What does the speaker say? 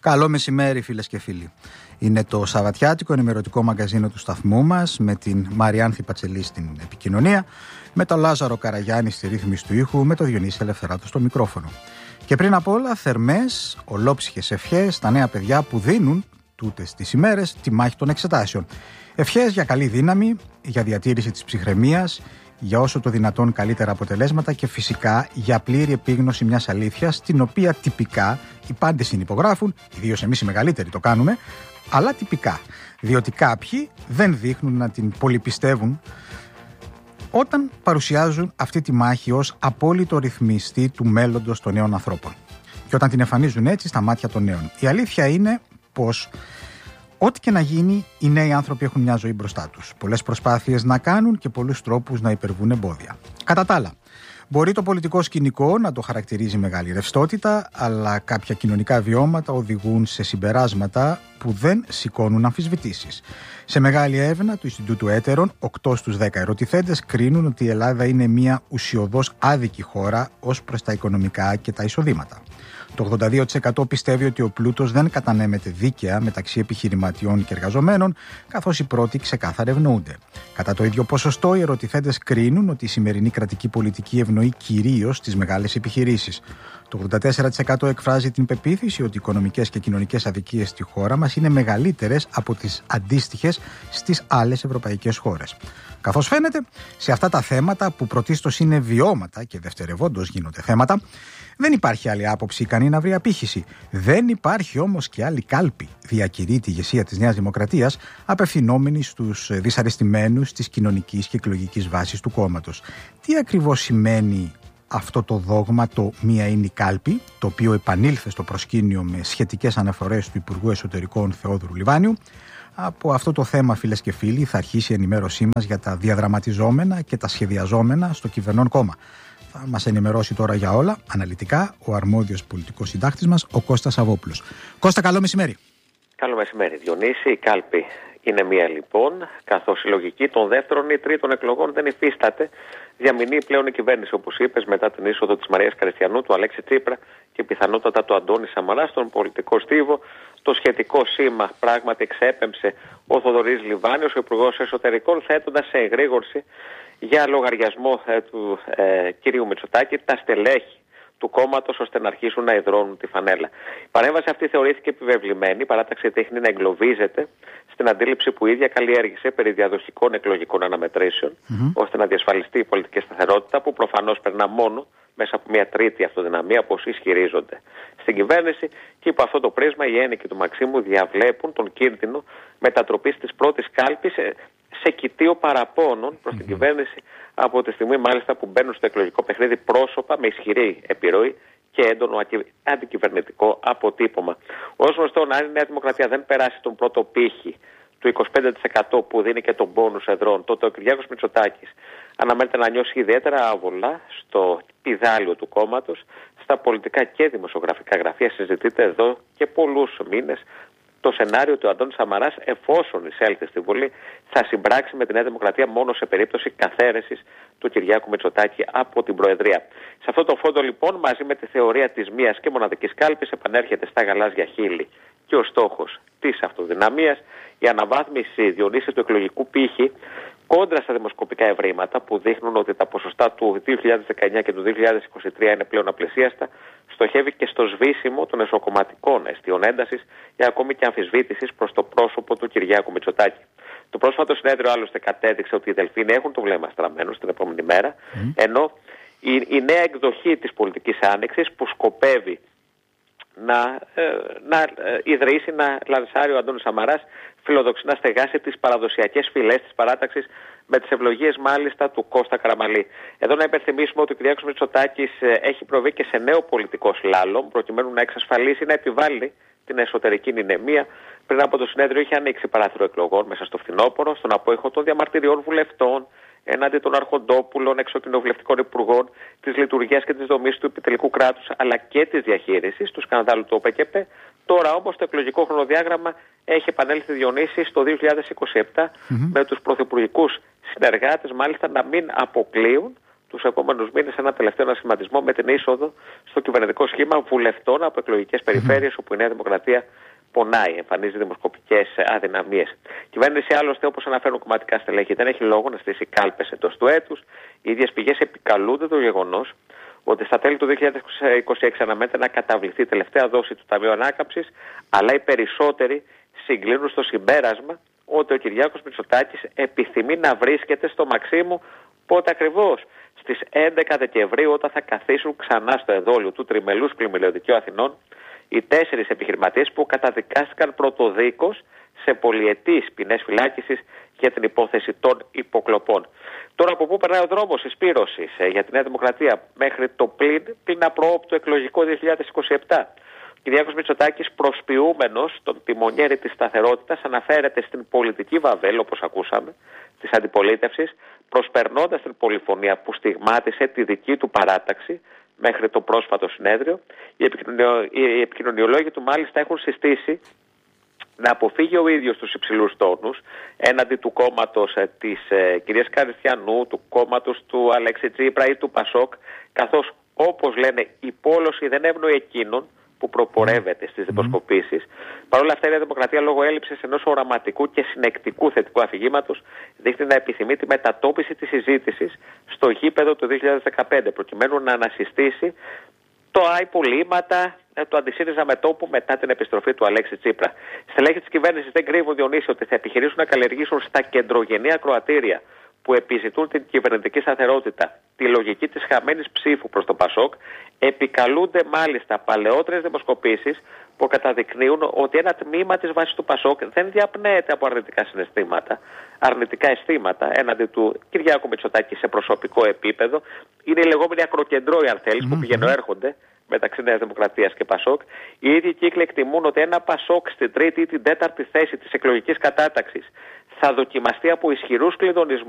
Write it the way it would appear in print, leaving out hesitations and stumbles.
Καλό μεσημέρι, φίλες και φίλοι. Είναι το σαββατιάτικο ενημερωτικό μαγκαζίνο του σταθμού μας, με την Μαριάνθη Πατσελή στην επικοινωνία, με τον Λάζαρο Καραγιάννη στη ρύθμιση του ήχου, με τον Διονύση Ελευθεράτο στο μικρόφωνο. Και πριν απ' όλα, θερμές, ολόψυχες ευχές στα νέα παιδιά που δίνουν τούτες τις ημέρες τη μάχη των εξετάσεων. Ευχές για καλή δύναμη, για διατήρηση της ψυχραιμίας, για όσο το δυνατόν καλύτερα αποτελέσματα και φυσικά για πλήρη επίγνωση μιας αλήθειας, την οποία τυπικά οι πάντες συνυπογράφουν, ιδίως εμείς οι μεγαλύτεροι το κάνουμε, αλλά τυπικά, διότι κάποιοι δεν δείχνουν να την πολυπιστεύουν όταν παρουσιάζουν αυτή τη μάχη ως απόλυτο ρυθμιστή του μέλλοντος των νέων ανθρώπων και όταν την εμφανίζουν έτσι στα μάτια των νέων. Η αλήθεια είναι πως ό,τι και να γίνει, οι νέοι άνθρωποι έχουν μια ζωή μπροστά τους. Πολλές προσπάθειες να κάνουν και πολλούς τρόπους να υπερβούν εμπόδια. Κατά τα άλλα, μπορεί το πολιτικό σκηνικό να το χαρακτηρίζει μεγάλη ρευστότητα, αλλά κάποια κοινωνικά βιώματα οδηγούν σε συμπεράσματα που δεν σηκώνουν αμφισβητήσεις. Σε μεγάλη έρευνα του Ινστιτούτου Έτερων, 8 στους 10 ερωτηθέντες κρίνουν ότι η Ελλάδα είναι μια ουσιωδώς άδικη χώρα ως προς τα οικονομικά και τα εισοδήματα. Το 82% πιστεύει ότι ο πλούτος δεν κατανέμεται δίκαια μεταξύ επιχειρηματιών και εργαζομένων, καθώς οι πρώτοι ξεκάθαρα ευνοούνται. Κατά το ίδιο ποσοστό, οι ερωτηθέντες κρίνουν ότι η σημερινή κρατική πολιτική ευνοεί κυρίως τις μεγάλες επιχειρήσεις. Το 84% εκφράζει την πεποίθηση ότι οι οικονομικές και κοινωνικές αδικίες στη χώρα μας είναι μεγαλύτερες από τις αντίστοιχες στις άλλες ευρωπαϊκές χώρες. Καθώς φαίνεται, σε αυτά τα θέματα που πρωτίστως είναι βιώματα και δευτερευόντως γίνονται θέματα, δεν υπάρχει άλλη άποψη ικανή να βρει απήχηση. Δεν υπάρχει όμως και άλλη κάλπη, διακηρύττει η ηγεσία της Νέας Δημοκρατίας, απευθυνόμενη στους δυσαρεστημένους της κοινωνικής και εκλογικής βάσης του κόμματος. Τι ακριβώς σημαίνει αυτό το δόγμα, το μία είναι η κάλπη, το οποίο επανήλθε στο προσκήνιο με σχετικές αναφορές του Υπουργού Εσωτερικών Θεόδωρου Λιβάνιου? Από αυτό το θέμα, φίλες και φίλοι, θα αρχίσει η ενημέρωσή μας για τα διαδραματιζόμενα και τα σχεδιαζόμενα στο κυβερνών κόμμα. Θα μας ενημερώσει τώρα για όλα, αναλυτικά, ο αρμόδιος πολιτικός συντάκτης μας, ο Κώστας Σαββόπουλος. Κώστα, καλό μεσημέρι. Καλό μεσημέρι, Διονύση. Η κάλπη είναι μία λοιπόν, καθώς η λογική των δεύτερων ή τρίτων εκλογών δεν υφίσταται. Διαμηνεί πλέον η κυβέρνηση, όπως είπες, μετά την είσοδο της Μαρίας Καριστιανού, του Αλέξη Τσίπρα και πιθανότατα του Αντώνη Σαμαρά στον πολιτικό στίβο. Το σχετικό σήμα πράγματι εξέπεμψε ο Θοδωρής Λιβάνιος, ο Υπουργός Εσωτερικών, θέτοντας σε εγρήγορση για λογαριασμό του κυρίου Μητσοτάκη τα στελέχη του κόμματος, ώστε να αρχίσουν να ιδρώνουν τη φανέλα. Η παρέμβαση αυτή θεωρήθηκε επιβεβλημένη. Η παράταξη δείχνει να εγκλωβίζεται στην αντίληψη που η ίδια καλλιέργησε περί διαδοχικών εκλογικών αναμετρήσεων, ώστε να διασφαλιστεί η πολιτική σταθερότητα, που προφανώς περνά μόνο μέσα από μια τρίτη αυτοδυναμία, όπως ισχυρίζονται στην κυβέρνηση. Και υπό αυτό το πρίσμα, οι ένικοι του Μαξίμου διαβλέπουν τον κίνδυνο μετατροπής της πρώτης κάλπης σε κοιτίο παραπώνων προς την κυβέρνηση, από τη στιγμή μάλιστα που μπαίνουν στο εκλογικό παιχνίδι πρόσωπα με ισχυρή επιρροή και έντονο αντικυβερνητικό αποτύπωμα. Ως γνωστό, αν η Νέα Δημοκρατία δεν περάσει τον πρώτο πύχη του 25% που δίνει και τον μπόνους εδρών, τότε ο Κυριάκος Μητσοτάκης αναμένεται να νιώσει ιδιαίτερα άβολα στο πηδάλιο του κόμματος. Στα πολιτικά και δημοσιογραφικά γραφεία συζητείται εδώ και πολλούς μήνες το σενάριο του Αντώνη Σαμαράς, εφόσον εισέλθει στη Βουλή, θα συμπράξει με τη Νέα Δημοκρατία μόνο σε περίπτωση καθαίρεσης του Κυριάκου Μητσοτάκη από την Προεδρία. Σε αυτό το φόντο, λοιπόν, μαζί με τη θεωρία της μίας και μοναδικής κάλπης, επανέρχεται στα γαλάζια χείλη και ο στόχος της αυτοδυναμίας, η αναβάθμιση, Διονύση, του εκλογικού πύχη κόντρα στα δημοσκοπικά ευρήματα που δείχνουν ότι τα ποσοστά του 2019 και του 2023 είναι πλέον απλησίαστα, στοχεύει και στο σβήσιμο των εσωκομματικών αισθιών έντασης ή ακόμη και αμφισβήτησης προς το πρόσωπο του Κυριάκου Μητσοτάκη. Το πρόσφατο συνέδριο άλλωστε κατέδειξε ότι οι Δελφίνοι έχουν το βλέμμα στραμμένο στην επόμενη μέρα, ενώ η νέα εκδοχή της πολιτικής άνοιξης που σκοπεύει να ιδρύσει, να λανσάρει ο Αντώνης Σαμαράς, φιλοδοξεί να στεγάσει τις παραδοσιακές φυλές της παράταξης με τις ευλογίες μάλιστα του Κώστα Καραμαλή. Εδώ να υπενθυμίσουμε ότι ο Κυριάκος Μητσοτάκης έχει προβεί και σε νέο πολιτικό σλάλομ, προκειμένου να εξασφαλίσει, να επιβάλλει την εσωτερική νηνεμία. Πριν από το συνέδριο είχε ανοίξει παράθυρο εκλογών μέσα στο φθινόπωρο, στον απόϊχο των διαμαρτυριών βουλευτών έναντι των αρχοντόπουλων, εξοκοινοβουλευτικών υπουργών, της λειτουργίας και της δομής του επιτελικού κράτους, αλλά και της διαχείρισης του σκανδάλου του ΟΠΕΚΕΠΕ. Τώρα όμως το εκλογικό χρονοδιάγραμμα έχει επανέλθει, Διονύση, στο 2027, με τους πρωθυπουργικούς συνεργάτες μάλιστα να μην αποκλείουν τους επόμενους μήνες ένα τελευταίο ανασχηματισμό με την είσοδο στο κυβερνητικό σχήμα βουλευτών από εκλογικές περιφέρειες όπου η Νέα Δημοκρατία πονάει, εμφανίζει δημοσκοπικές αδυναμίες. Η κυβέρνηση άλλωστε, όπως αναφέρουν κομματικά στελέχη, δεν έχει λόγο να στήσει κάλπες εντός του έτους. Οι ίδιες πηγές επικαλούνται το γεγονός ότι στα τέλη του 2026 αναμένεται να καταβληθεί η τελευταία δόση του Ταμείου Ανάκαμψης, αλλά οι περισσότεροι συγκλίνουν στο συμπέρασμα ότι ο Κυριάκος Μητσοτάκης επιθυμεί να βρίσκεται στο Μαξίμου πότε ακριβώς? Στις 11 Δεκεμβρίου, όταν θα καθίσουν ξανά στο εδόλιο του τριμελούς πλημμυλαιοδικαίου Αθηνών οι 4 επιχειρηματίες που καταδικάστηκαν πρωτοδίκως σε πολυετής ποινές φυλάκισης για την υπόθεση των υποκλοπών. Τώρα από πού περνάει ο δρόμος της πύρωσης για τη Νέα Δημοκρατία μέχρι το πλην απροόπτου εκλογικό 2027. Ο Κυριάκος Μητσοτάκης, προσποιούμενος τον τιμονιέρη της σταθερότητας, αναφέρεται στην πολιτική βαβέλ, όπως ακούσαμε, της αντιπολίτευσης, προσπερνώντας την πολυφωνία που στιγμάτισε τη δική του παράταξη μέχρι το πρόσφατο συνέδριο. Οι επικοινωνιολόγοι του μάλιστα έχουν συστήσει να αποφύγει ο ίδιος τους υψηλούς τόνους έναντι του κόμματος της κυρίας Καριστιανού, του κόμματος του Αλέξη Τσίπρα ή του Πασόκ, καθώς, όπως λένε, η πόλωση δεν εύνοει εκείνον που προπορεύεται στις δημοσκοπήσεις. Παρ' όλα αυτά, η Νέα Δημοκρατία, λόγω έλλειψης ενός οραματικού και συνεκτικού θετικού αφηγήματος, δείχνει να επιθυμεί τη μετατόπιση της συζήτησης στο γήπεδο του 2015, προκειμένου να ανασυστήσει το υπολείμματα του αντισύριζα μετώπου μετά την επιστροφή του Αλέξη Τσίπρα. Στελέχη της κυβέρνησης δεν κρύβουν, Διονύση, ότι θα επιχειρήσουν να καλλιεργήσουν στα κεντρογενή ακροατήρια που επιζητούν την κυβερνητική σταθερότητα τη λογική της χαμένης ψήφου προς το Πασόκ. Επικαλούνται μάλιστα παλαιότερες δημοσκοπήσεις που καταδεικνύουν ότι ένα τμήμα της βάσης του Πασόκ δεν διαπνέεται από αρνητικά αισθήματα έναντι του Κυριάκου Μητσοτάκη σε προσωπικό επίπεδο. Είναι οι λεγόμενοι ακροκεντρώοι, αν θέλεις, που πηγαίνουν έρχονται μεταξύ Νέας Δημοκρατίας και Πασόκ. Οι ίδιοι κύκλοι εκτιμούν ότι ένα Πασόκ στην τρίτη ή την τέταρτη θέση της εκλογικής κατάταξης θα δοκιμαστεί από ισχυρούς κλειδονισμούς